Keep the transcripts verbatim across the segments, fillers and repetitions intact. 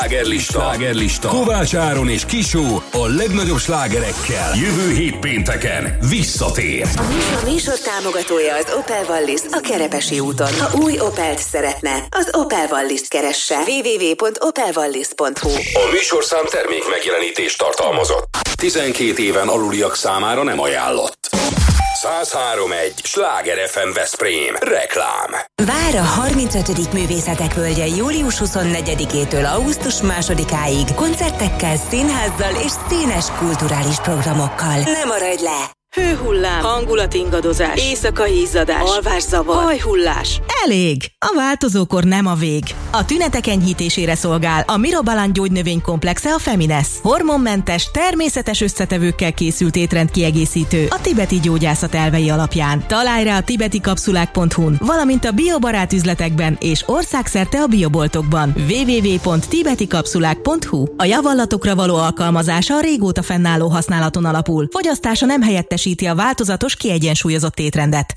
Slágerlista. Slágerlista. Kovács Áron és Kisó a legnagyobb slágerekkel. Jövő hét pénteken visszatér. A műsor, műsor támogatója az Opel Wallis a Kerepesi úton. Ha új Opelt szeretne, az Opel Wallist keresse. double-u double-u double-u pont opel wallis pont hu. A műsorszám termék megjelenítést tartalmazott. tizenkét éven aluliak számára nem ajánlott. száz három egy Sláger ef em Veszprém. Reklám. Vár a harmincötödik Művészetek Völgye július huszonnegyedikétől augusztus másodikáig koncertekkel, színházzal és színes kulturális programokkal. Ne maradj le! Hőhullám, hangulatingadozás, éjszakai izzadás, alvászavar, hajhullás. Elég! A változókor nem a vég. A tünetek enyhítésére szolgál a Mirobalan gyógynövénykomplexe a Feminesz. Hormonmentes, természetes összetevőkkel készült étrendkiegészítő a tibeti gyógyászat elvei alapján. Találj rá a tibetikapszulák pont hu-n, valamint a biobarát üzletekben és országszerte a bioboltokban. double-u double-u double-u pont tibetikapszulák pont hu. A javallatokra való alkalmazása a régóta fennálló használaton alapul. Fogyasztása nem helyettes a változatos, kiegyensúlyozott étrendet.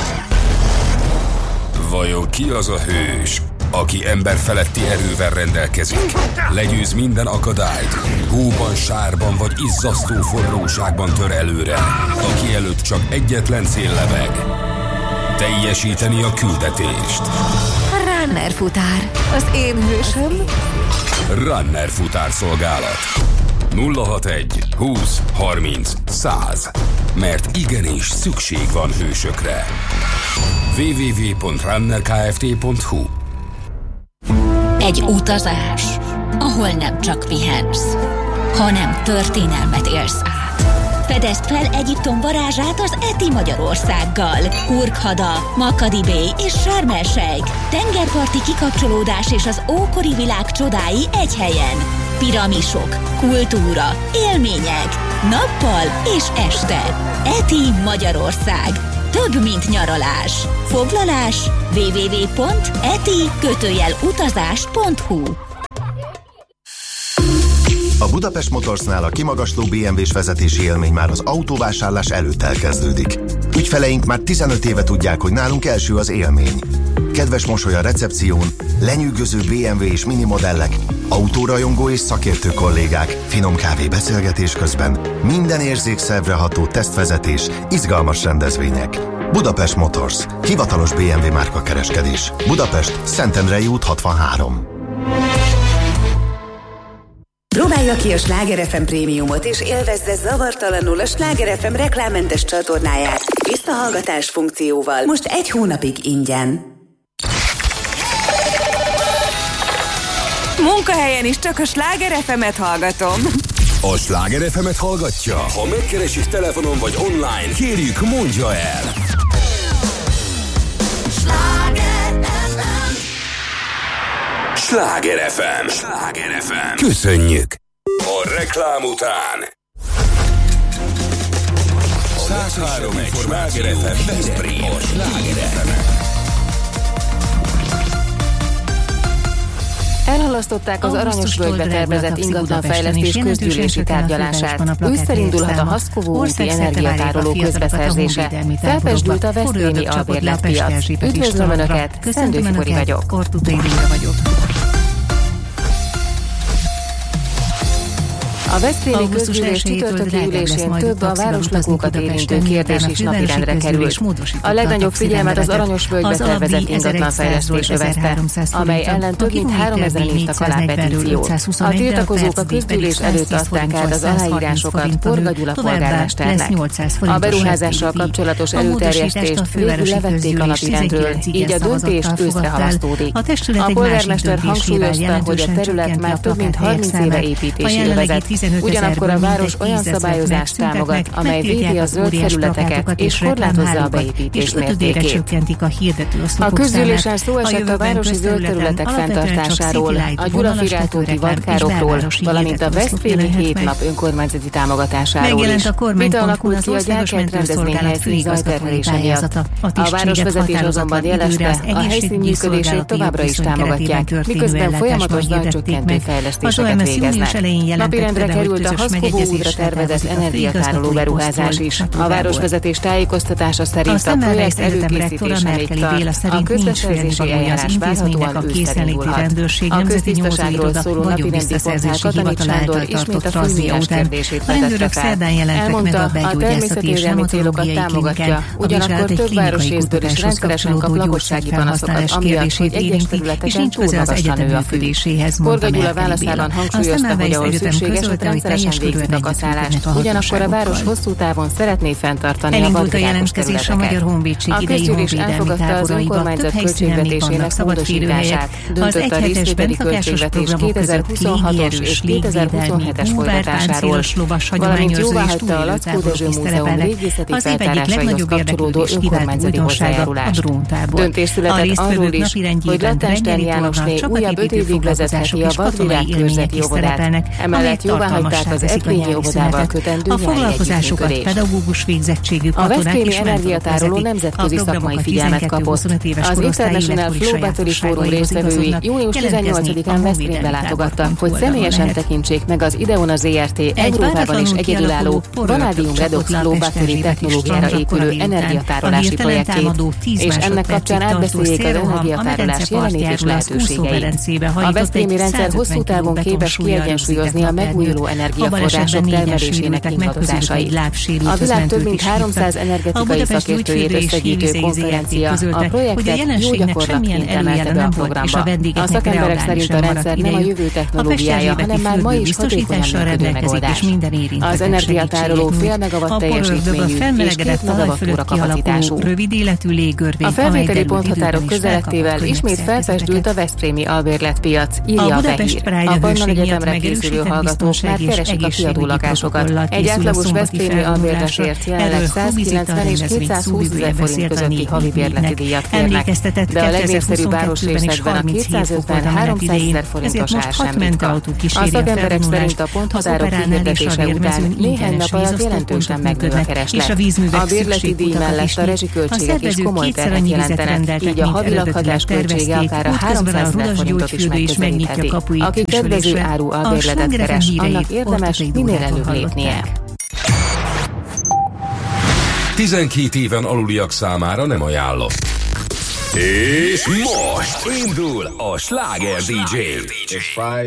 Vajon ki az a hős, aki emberfeletti erővel rendelkezik? Legyőz minden akadályt, hóban, sárban vagy izzasztó forróságban tör előre, aki előtt csak egyetlen cél lebeg: teljesíteni a küldetést. Runner futár, az én hősöm. Runner futár szolgálat. nulla hatvanegy húsz harminc száz. Mert igenis szükség van hősökre. double-u double-u double-u pont runner kft pont hu. Egy utazás, ahol nem csak pihensz, hanem történelmet élsz át. Fedezd fel Egyiptom varázsát az Eti Magyarországgal. Hurghada, Makadi Bay és Sharm el-Sheikh. Tengerparti kikapcsolódás és az ókori világ csodái egy helyen. Piramisok, kultúra, élmények, nappal és este. Eti Magyarország. Több, mint nyaralás. Foglalás double-u double-u double-u pont eti utazás pont hu. A Budapest Motorsnál a kimagasló bé em vé-s vezetési élmény már az autóvásárlás előtt elkezdődik. Ügyfeleink már tizenöt éve tudják, hogy nálunk első az élmény. Kedves mosoly a recepción, lenyűgöző bé em vé és mini modellek, autórajongó és szakértő kollégák, finom kávé beszélgetés közben, minden érzékszervre ható tesztvezetés, izgalmas rendezvények. Budapest Motors, hivatalos bé em vé márka kereskedés. Budapest, Szentendrei út hatvanhárom. Próbálja ki a Sláger ef em Prémiumot és élvezze zavartalanul a Sláger ef em reklámmentes csatornáját visszahallgatás funkcióval. Most egy hónapig ingyen. Munkahelyen is csak a Sláger ef emet hallgatom. A Sláger ef emet hallgatja? Ha megkeresik telefonon vagy online, kérjük, mondja el! Sláger ef em. Sláger ef em. Sláger ef em. Köszönjük! A reklám után száz három egy Sláger ef em Veszprém. A Sláger ef em. Elhalasztották az Aranyos-völgybe tervezett ingatlanfejlesztés közgyűlési tárgyalását. Ősszel indulhat a Haszkovó úti energiatároló közbeszerzése. Felpesdült a veszprémi albérletpiac. Üdvözlöm Önöket, Szendő Fibori vagyok. A veszprémi közgyűlés csütörtöki ülésén több a városlakókat érintő kérdés is napirendre került. A legnagyobb figyelmet az Aranyos-völgybe tervezett ingatlanfejlesztés övezte, amely ellen több mint háromezren írtak alá petíciót. A tiltakozók a közgyűlés előtt adták át az aláírásokat Porga Gyula polgármesternek. A beruházással kapcsolatos előterjesztést végül levették a napirendről, így a döntés őszre halasztódik. A polgármester hangsúlyozta, hogy a terület már több mint harminc éve építési övezet. Ugyanakkor a város olyan szabályozást támogat, amely védi a zöld felületeket és korlátozza a beépítés mértékét. A közgyűlésen szó esett a városi zöld területek fenntartásáról, a Gyulafiráltóti vadkárokról, valamint a veszprémi hét nap önkormányzati támogatásáról is. Vita alakult ki a Gyárkert rendezvényhelyszín zajterhelése miatt. A városvezetés azonban jelezte, a helyszín működését továbbra is támogatják, miközben folyamatos zajcsökkentő fejlesztéseket végeznek. Napirendre került a Haszkobó útra tervezett energiatároló beruházás is. A városvezetés tájékoztatása szerint a projekt előkészítése még tart. A közbeszerzési eljárás várhatóan ősszel indulhat. A köztisztaságról szóló napirendi portál Katanit Sándor ismét a fújmírás kérdését vetette fel. Elmondta, a természetvédelmi célokat támogatja, ugyanakkor több városrészből is rendszeresen kap lakossági panaszokat, amiatt, hogy egyes területeken túl magasra nő a fű. Borga Gyula válaszában hangsúlyozta, hogy ahol szükséges, ott rendszeresen végzik a kaszálást. Ugyanakkor a város hosszú távon szeretné fenntartani a vadvilágos területeket. A közgyűlés elfogadta az önkormányzat költségvetésének módosítását. Döntött a részvételi költségvetés kétezer-huszonhatos és kétezer-huszonhetes folytatásáról, valamint jóváhagyta a Lackó Dezső Múzeum régészeti feltárásaihoz kapcsolódó önkormányzati hozzájárulást. Döntés született arról is, hogy Lattenstein Jánosné újabb öt évig vezetheti a vadvilág körzeti óvodát. Emellett jóváhagyták az Ekrényi óvodával kötendő nyári együttműködést. A veszprémi energiatároló nemzetközi szakmai figyelmet kapott. Az International Flow Battery Forum résztvevői június tizennyolcadikán Veszprémbe látogattak, hogy személyesen tekintsék meg az Ideona zé er té Európában is egyedülálló Vanadium Redox Flow Battery technológiára épülő energiatárolási projektjét, és ennek kapcsán átbeszéljék az energiatárolás jelenét és lehetőségeit. A veszprémi rendszer hosszú távon képes kiegyensúlyozni a megújuló energiaforrások termelésének ingadozásait. A világ több mint háromszáz energetikai szakértőjét összegyűjtő konferencia a projektet jó gyakorlatként emelte be a programba. A szakemberek szerint a rendszer nem a jövő technológiája, hanem már ma is hatékonyan működő megoldás. Az energiatároló fél megawatt teljesítményű és két megawattóra kapacitású. A felvételi ponthatárok közelettével ismét felfesdült a veszprémi albérletpiac, írja a Behír. A Pannon Egyetemre készülő hallgatók már keresik a kiadó lakásokat. Egy átlagos veszprémi albérletért jelenleg százkilencven és kétszázhúsz ezer forint közötti havi bérleti díjat kérnek, de a legnépszerűbb városrészekben a kétszázötven-háromszáz ezer forintos ár sem ritka. A szakemberek szerint a ponthatárok kihirdetése után néhány nap alatt jelentősen megnő a kereslet. A bérleti díj mellett a rezsiköltségek is komoly terhet jelentenek, így a havi lakhatás költsége akár a háromszáz ezer forintot is megközelítheti. Aki kedvező áru albérletet keres, annak érdemes minél előbb lépnie. tizenkét éven aluliak számára nem ajánlott. És most indul a Sláger dé dzsé.